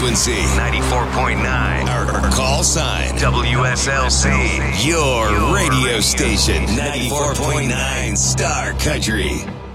frequency 94.9. or call sign WSLC. your radio station 94.9 Star Country.